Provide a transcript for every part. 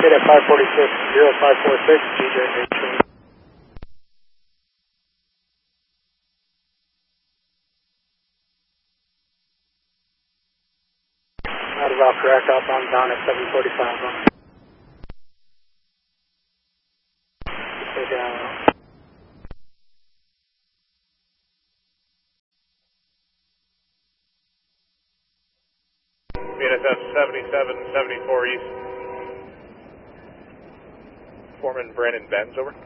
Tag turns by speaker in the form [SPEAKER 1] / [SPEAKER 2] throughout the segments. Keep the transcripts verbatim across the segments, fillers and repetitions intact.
[SPEAKER 1] Hit at five forty-six, zero five four six, G J eighteen. That is all correct, outbound down at seven forty-five. Stay down.
[SPEAKER 2] B N S F seventy-seven seventy-four East. Foreman Brandon Benz, over.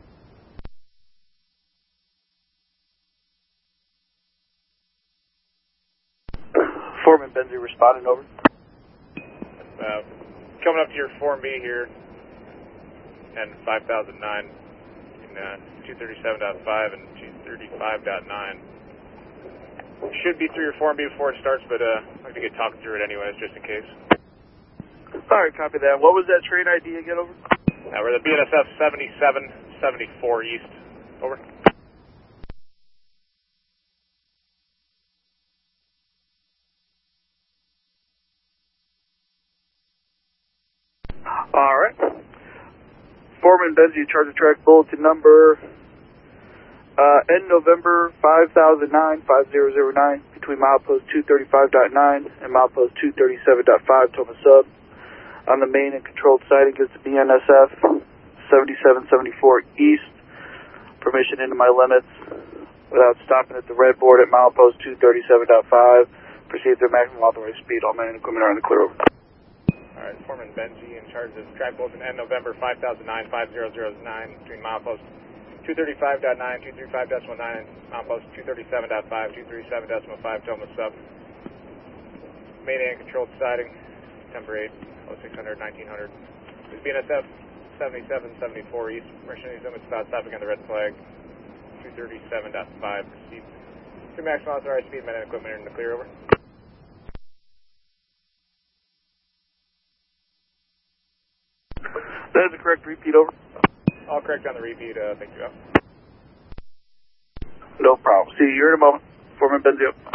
[SPEAKER 3] Foreman Benzie responding, over.
[SPEAKER 2] Uh, coming up to your Form B here, and five thousand nine, in uh, two thirty-seven point five and two thirty-five point nine. Should be through your Form B before it starts, but uh, I'm going to get talking through it anyways, just in case.
[SPEAKER 3] Alright, copy that. What was that train I D again, over?
[SPEAKER 2] Uh, we're the B N S F seventy-seven seventy-four East, over.
[SPEAKER 3] Alright. Foreman Benzie, Charger Track Bulletin number uh, N November five thousand nine, five thousand nine, between milepost two thirty-five point nine and milepost two thirty-seven point five, Thomas Sub. On the main and controlled side against the B N S F seventy-seven seventy-four East. Permission into my limits without stopping at the red board at milepost two thirty-seven point five. Proceed to maximum authorized speed. All men and equipment are in the clear, over.
[SPEAKER 2] Alright, Foreman Benji in charge of track bulletin N November five thousand nine, five thousand nine, between milepost two thirty-five point nine, two thirty-five point nine, milepost two thirty-seven point five, two thirty-seven point five, Thomas Sub. Main and controlled siding, September eighth, oh six hundred, nineteen hundred. This is B N S F seventy-seven seventy-four East. Permission to limits about stopping on the red flag, two thirty-seven point five. Proceed to maximum authorized speed, men and equipment are in the clear, over.
[SPEAKER 3] That is a correct repeat, over.
[SPEAKER 2] All correct on the repeat, uh, thank you.
[SPEAKER 3] No problem. See you here in a moment. Foreman Benzie.